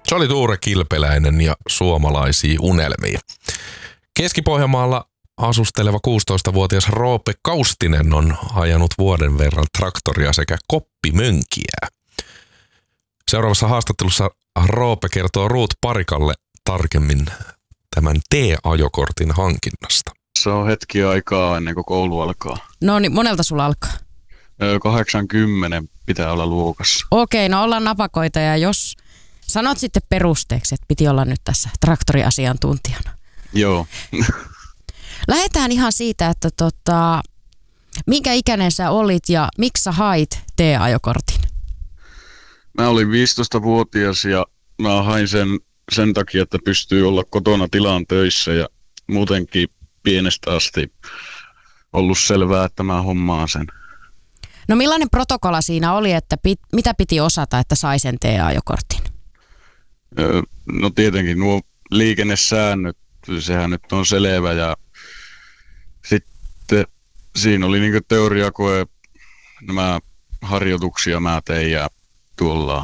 Se oli Tuure Kilpeläinen ja Suomalaisia unelmia. Keski-Pohjanmaalla asusteleva 16-vuotias Roope Kaustinen on ajanut vuoden verran traktoria sekä koppimönkiä. Seuraavassa haastattelussa Roope kertoo Ruut Parikalle tarkemmin tämän T-ajokortin hankinnasta. Se on hetki aikaa ennen kuin koulu alkaa. No niin, monelta sulla alkaa? 80 pitää olla luokassa. Okei, no ollaan napakoita ja jos sanot sitten perusteeksi, että piti olla nyt tässä traktoriasiantuntijana. Joo. Lähdetään ihan siitä, että minkä ikäinen sä olit ja miksi sä hait T-ajokortin? Mä olin 15-vuotias ja mä hain sen takia, että pystyy olla kotona tilan töissä ja muutenkin pienestä asti ollut selvää, että mä hommaan sen. No millainen protokolla siinä oli, että mitä piti osata, että sai sen T-ajokortin? No tietenkin nuo liikennesäännöt, sehän nyt on selvä ja sitten siinä oli niinku teoriakoe, nämä harjoituksia mä tein ja tuolla.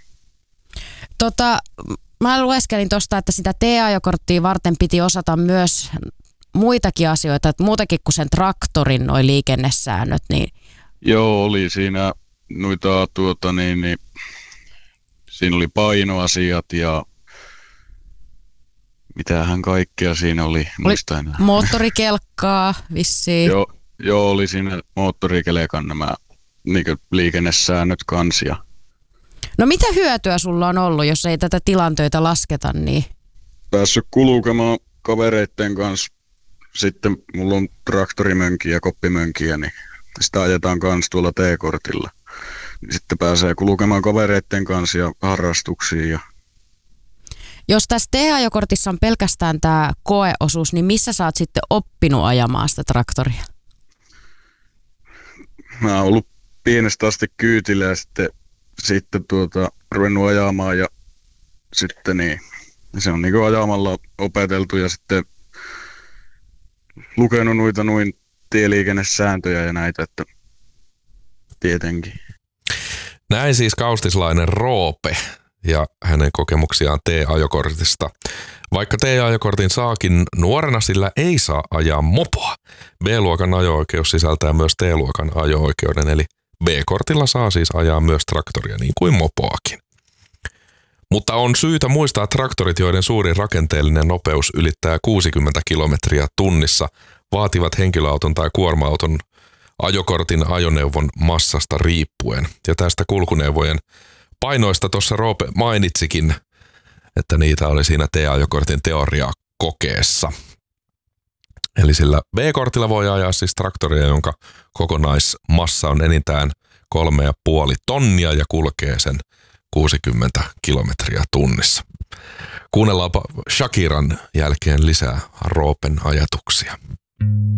Mä lueskelin tuosta, että sitä T-ajokorttia varten piti osata myös muitakin asioita, että muutakin kuin sen traktorin noi liikennesäännöt. Niin... Joo, oli siinä noita siinä oli painoasiat ja mitähän kaikkea siinä oli, muistan. Moottorikelkkaa vissiin. Joo, oli siinä moottorikelkan nämä liikennesäännöt kansia. No mitä hyötyä sulla on ollut, jos ei tätä tilantöitä lasketa? Niin... Päässyt kulkemaan kavereitten kanssa. Sitten mulla on traktorimönkiä ja koppimönkiä, niin sitä ajetaan kanssa tuolla T-kortilla. Sitten pääsee kulkemaan kavereitten kanssa ja harrastuksiin. Ja... Jos tässä T-ajokortissa on pelkästään tämä koeosuus, niin missä sä oot sitten oppinut ajamaan sitä traktoria? Mä oon ollut pienestä asti kyytillä ja sitten ruvennut ajamaan ja sitten niin, se on niinku ajamalla opeteltu ja sitten lukenut noita tieliikennesääntöjä ja näitä, että tietenkin. Näin siis kaustislainen Roope ja hänen kokemuksiaan T-ajokortista. Vaikka T-ajokortin saakin nuorena, sillä ei saa ajaa mopoa. B-luokan ajo-oikeus sisältää myös T-luokan ajo-oikeuden, eli B-kortilla saa siis ajaa myös traktoria niin kuin mopoakin. Mutta on syytä muistaa traktorit, joiden suurin rakenteellinen nopeus ylittää 60 kilometriä tunnissa, vaativat henkilöauton tai kuorma-auton ajokortin ajoneuvon massasta riippuen. Ja tästä kulkuneuvojen painoista tuossa Roope mainitsikin, että niitä oli siinä T-ajokortin teoriakokeessa. Eli sillä B-kortilla voi ajaa siis traktoria, jonka kokonaismassa on enintään 3,5 tonnia ja kulkee sen 60 kilometriä tunnissa. Kuunnellaanpa Shakiran jälkeen lisää Roopen ajatuksia.